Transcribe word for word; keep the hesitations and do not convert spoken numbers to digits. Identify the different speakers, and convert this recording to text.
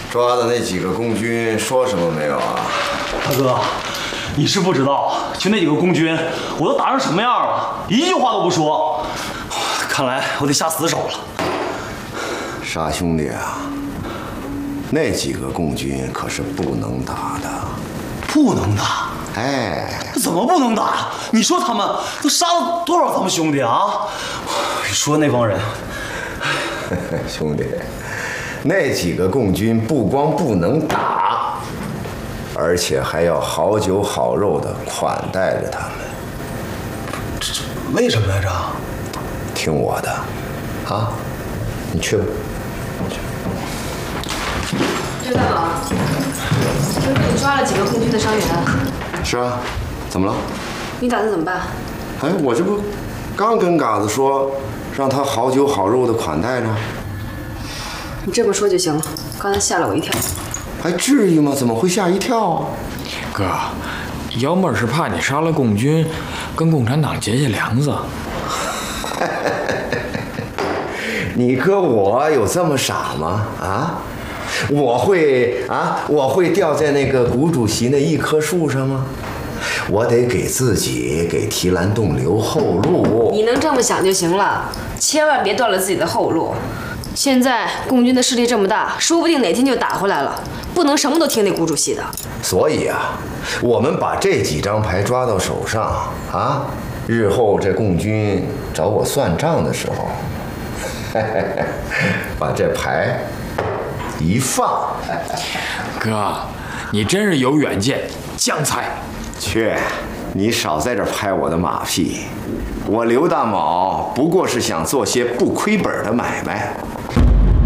Speaker 1: 抓的那几个共军说什么没有啊？
Speaker 2: 大哥，你是不知道，就那几个共军，我都打成什么样了，一句话都不说。看来我得下死手了。
Speaker 1: 傻兄弟啊，那几个共军可是不能打的。
Speaker 2: 不能打？
Speaker 1: 哎，
Speaker 2: 怎么不能打？你说他们都杀了多少咱们兄弟啊？你说那帮人，
Speaker 1: 兄弟。 那几个共军不光不能打，而且还要好酒好肉的款待着他们。
Speaker 2: 这这为什么来着？
Speaker 1: 听我的，啊，你去吧。
Speaker 3: 刘大佬，听说你抓了几个共军的伤员。
Speaker 1: 是啊，怎么了？
Speaker 3: 你打算怎么办？
Speaker 1: 哎，我这不刚跟嘎子说，让他好酒好肉的款待着。
Speaker 3: 你这么说就行了，刚才吓了我一跳。
Speaker 1: 还至于吗？怎么会吓一跳啊？
Speaker 4: 哥，幺妹是怕你杀了共军，跟共产党结下梁子。
Speaker 1: 你哥我有这么傻吗？啊，我会啊，我会掉在那个谷主席那一棵树上吗？我得给自己给提篮洞留后路。
Speaker 3: 你能这么想就行了，千万别断了自己的后路。 现在共军的势力这么大，说不定哪天就打回来了，不能什么都听那谷主席的。
Speaker 1: 所以啊，我们把这几张牌抓到手上啊，日后这共军找我算账的时候，嘿嘿嘿把这牌一放。
Speaker 4: 哥，你真是有远见，将才。
Speaker 1: 去，你少在这拍我的马屁。我刘大卯不过是想做些不亏本的买卖。